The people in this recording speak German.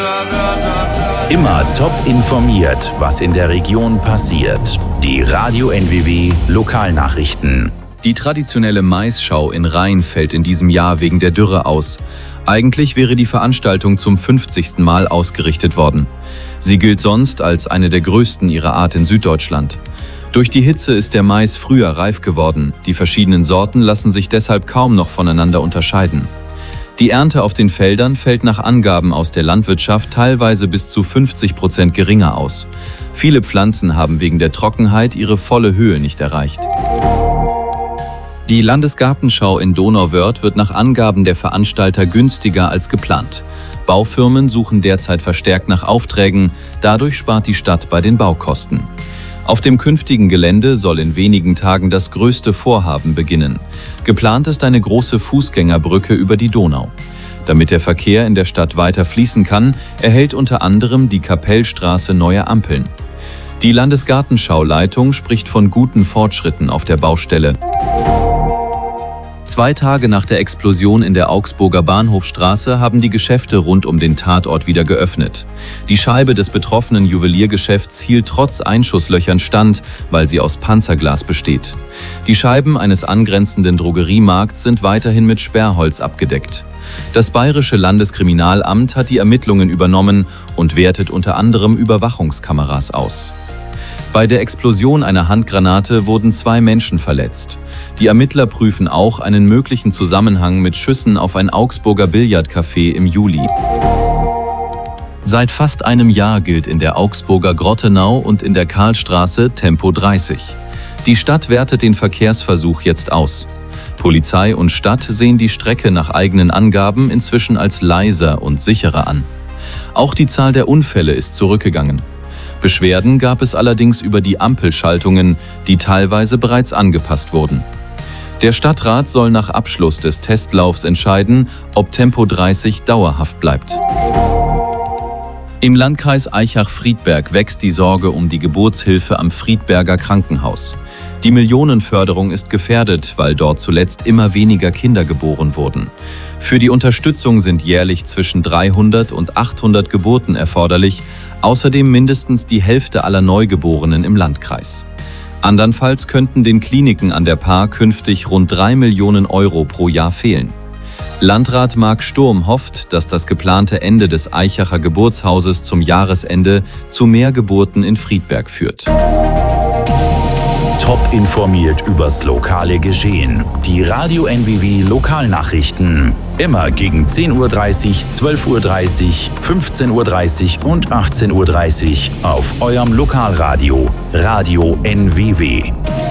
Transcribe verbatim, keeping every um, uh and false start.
Immer top informiert, was in der Region passiert. Die Radio N W W Lokalnachrichten. Die traditionelle Maisschau in Rhein fällt in diesem Jahr wegen der Dürre aus. Eigentlich wäre die Veranstaltung zum fünfzigsten Mal ausgerichtet worden. Sie gilt sonst als eine der größten ihrer Art in Süddeutschland. Durch die Hitze ist der Mais früher reif geworden. Die verschiedenen Sorten lassen sich deshalb kaum noch voneinander unterscheiden. Die Ernte auf den Feldern fällt nach Angaben aus der Landwirtschaft teilweise bis zu fünfzig Prozent geringer aus. Viele Pflanzen haben wegen der Trockenheit ihre volle Höhe nicht erreicht. Die Landesgartenschau in Donauwörth wird nach Angaben der Veranstalter günstiger als geplant. Baufirmen suchen derzeit verstärkt nach Aufträgen, dadurch spart die Stadt bei den Baukosten. Auf dem künftigen Gelände soll in wenigen Tagen das größte Vorhaben beginnen. Geplant ist eine große Fußgängerbrücke über die Donau. Damit der Verkehr in der Stadt weiter fließen kann, erhält unter anderem die Kapellstraße neue Ampeln. Die Landesgartenschauleitung spricht von guten Fortschritten auf der Baustelle. Zwei Tage nach der Explosion in der Augsburger Bahnhofstraße haben die Geschäfte rund um den Tatort wieder geöffnet. Die Scheibe des betroffenen Juweliergeschäfts hielt trotz Einschusslöchern stand, weil sie aus Panzerglas besteht. Die Scheiben eines angrenzenden Drogeriemarkts sind weiterhin mit Sperrholz abgedeckt. Das Bayerische Landeskriminalamt hat die Ermittlungen übernommen und wertet unter anderem Überwachungskameras aus. Bei der Explosion einer Handgranate wurden zwei Menschen verletzt. Die Ermittler prüfen auch einen möglichen Zusammenhang mit Schüssen auf ein Augsburger Billardcafé im Juli. Seit fast einem Jahr gilt in der Augsburger Grottenau und in der Karlstraße Tempo dreißig. Die Stadt wertet den Verkehrsversuch jetzt aus. Polizei und Stadt sehen die Strecke nach eigenen Angaben inzwischen als leiser und sicherer an. Auch die Zahl der Unfälle ist zurückgegangen. Beschwerden gab es allerdings über die Ampelschaltungen, die teilweise bereits angepasst wurden. Der Stadtrat soll nach Abschluss des Testlaufs entscheiden, ob Tempo dreißig dauerhaft bleibt. Im Landkreis Aichach-Friedberg wächst die Sorge um die Geburtshilfe am Friedberger Krankenhaus. Die Millionenförderung ist gefährdet, weil dort zuletzt immer weniger Kinder geboren wurden. Für die Unterstützung sind jährlich zwischen dreihundert und achthundert Geburten erforderlich, außerdem mindestens die Hälfte aller Neugeborenen im Landkreis. Andernfalls könnten den Kliniken an der Paar künftig rund drei Millionen Euro pro Jahr fehlen. Landrat Marc Sturm hofft, dass das geplante Ende des Aichacher Geburtshauses zum Jahresende zu mehr Geburten in Friedberg führt. Top informiert übers lokale Geschehen. Die Radio N W W Lokalnachrichten. Immer gegen zehn Uhr dreißig, zwölf Uhr dreißig, fünfzehn Uhr dreißig und achtzehn Uhr dreißig auf eurem Lokalradio. Radio N W W.